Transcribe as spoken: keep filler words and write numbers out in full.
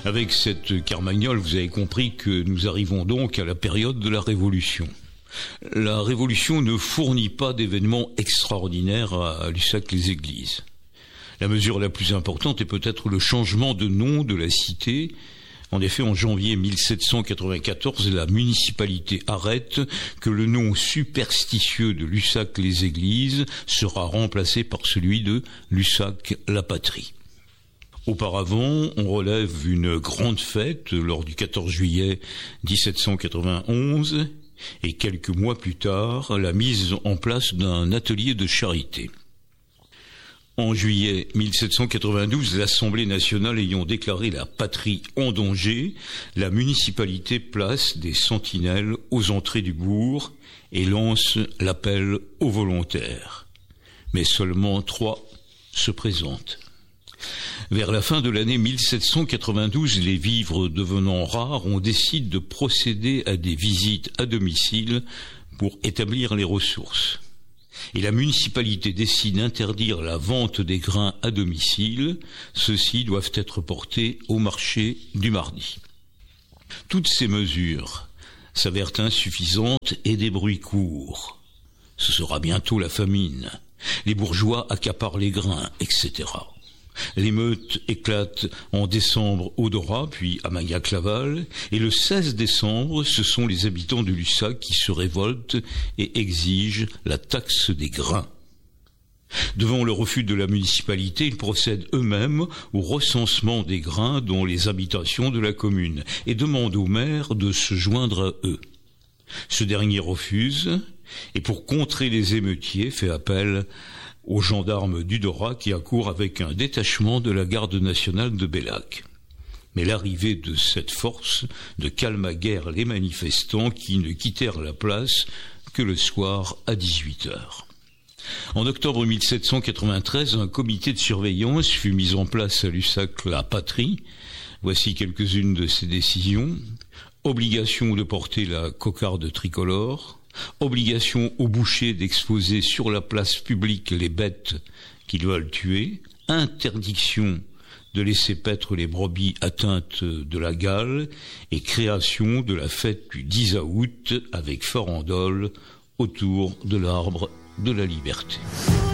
Avec cette carmagnole, vous avez compris que nous arrivons donc à la période de la Révolution. La Révolution ne fournit pas d'événements extraordinaires à Lussac-les-Églises. La mesure la plus importante est peut-être le changement de nom de la cité. En effet, en janvier mille sept cent quatre-vingt-quatorze, la municipalité arrête que le nom superstitieux de Lussac-les-Églises sera remplacé par celui de Lussac-la-Patrie. Auparavant, on relève une grande fête lors du quatorze juillet dix-sept cent quatre-vingt-onze et quelques mois plus tard, la mise en place d'un atelier de charité. En juillet mille sept cent quatre-vingt-douze, l'Assemblée nationale ayant déclaré la patrie en danger, la municipalité place des sentinelles aux entrées du bourg et lance l'appel aux volontaires. Mais seulement trois se présentent. Vers la fin de l'année mille sept cent quatre-vingt-douze, les vivres devenant rares, on décide de procéder à des visites à domicile pour établir les ressources. Et la municipalité décide d'interdire la vente des grains à domicile. Ceux-ci doivent être portés au marché du mardi. Toutes ces mesures s'avèrent insuffisantes et des bruits courent. Ce sera bientôt la famine. Les bourgeois accaparent les grains, et cetera. L'émeute éclate en décembre au Dorat, puis à Magnac-Laval, et le seize décembre, ce sont les habitants de Lussac qui se révoltent et exigent la taxe des grains. Devant le refus de la municipalité, ils procèdent eux-mêmes au recensement des grains dans les habitations de la commune et demandent au maire de se joindre à eux. Ce dernier refuse, et pour contrer les émeutiers, fait appel aux gendarmes du Dorat qui accourent avec un détachement de la garde nationale de Bellac. Mais l'arrivée de cette force ne calma guère les manifestants qui ne quittèrent la place que le soir à dix-huit heures. En octobre mille sept cent quatre-vingt-treize, un comité de surveillance fut mis en place à Lussac-la-Patrie. Voici quelques-unes de ces décisions. Obligation de porter la cocarde tricolore. Obligation aux bouchers d'exposer sur la place publique les bêtes qu'ils veulent tuer. Interdiction de laisser paître les brebis atteintes de la gale. Et création de la fête du dix août avec farandole autour de l'arbre de la liberté.